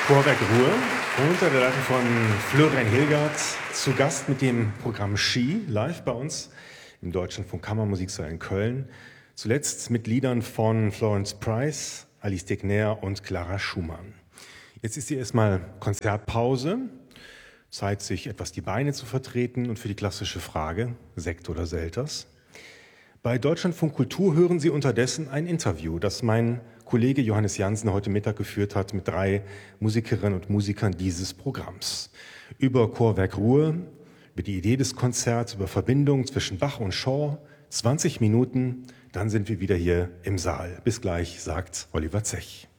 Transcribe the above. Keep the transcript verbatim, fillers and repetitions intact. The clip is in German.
Chorwerk Ruhr unter der Leitung von Florian Hilgert, zu Gast mit dem Programm Ski, live bei uns im Deutschlandfunk Kammermusiksaal in Köln. Zuletzt mit Liedern von Florence Price, Alice Tegner und Clara Schumann. Jetzt ist hier erstmal Konzertpause. Zeit, sich etwas die Beine zu vertreten und für die klassische Frage, Sekt oder Selters. Bei Deutschlandfunk Kultur hören Sie unterdessen ein Interview, das mein Kollege Johannes Jansen heute Mittag geführt hat mit drei Musikerinnen und Musikern dieses Programms. Über Chorwerk Ruhr, über die Idee des Konzerts, über Verbindungen zwischen Bach und Shaw. zwanzig Minuten, dann sind wir wieder hier im Saal. Bis gleich, sagt Oliver Zech.